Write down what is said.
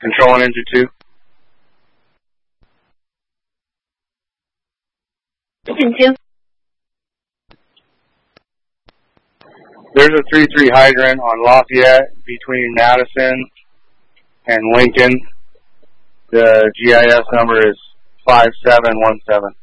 Control on engine 2. Engine 2. There's a 3-3 hydrant on Lafayette between Madison and Lincoln. The GIS number is 5717.